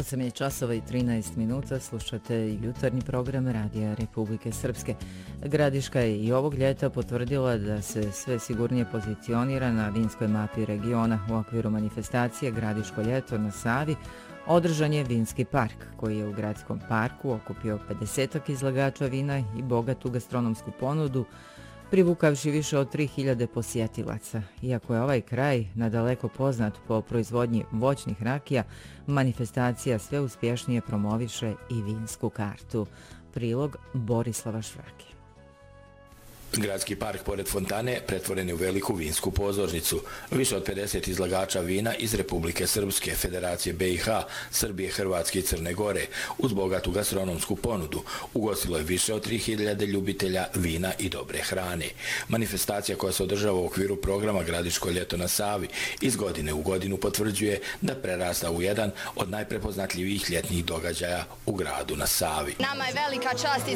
8 je časova i 13 minuta, slušate jutarnji program Radija Republike Srpske. Gradiška je i ovog ljeta potvrdila da se sve sigurnije pozicionira na vinskoj mapi regiona. U okviru manifestacije Gradiško ljeto na Savi održan je vinski park, koji je u gradskom parku okupio 50-ak izlagača vina i bogatu gastronomsku ponudu, privukavši više od 3000 posjetilaca. Iako je ovaj kraj nadaleko poznat po proizvodnji voćnih rakija, manifestacija sve uspješnije promoviše i vinsku kartu. Prilog Borislava Švrake. Gradski park pored fontane pretvoren je u veliku vinsku pozornicu. Više od 50 izlagača vina iz Republike Srpske, Federacije BiH, Srbije, Hrvatske i Crne Gore, uz bogatu gastronomsku ponudu, ugostilo je više od 3000 ljubitelja vina i dobre hrane. Manifestacija koja se održava u okviru programa Gradiško ljeto na Savi iz godine u godinu potvrđuje da prerasta u jedan od najprepoznatljivijih ljetnih događaja u gradu na Savi. Nama je velika čast i